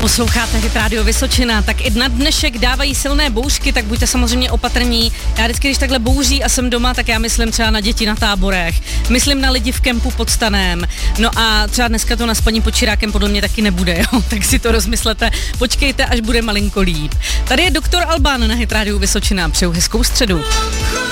Posloucháte Hit Radio Vysočina, tak i na dnešek dávají silné bouřky, tak buďte samozřejmě opatrní. Já vždycky, když takhle bouří a jsem doma, tak já myslím třeba na děti na táborech, myslím na lidi v kempu pod Stanem, no a třeba dneska to na spaní pod Čirákem podle mě taky nebude, jo? Tak si to rozmyslete, počkejte, až bude malinko líp. Tady je doktor Alban na Hit Radio Vysočina, přeju hezkou středu.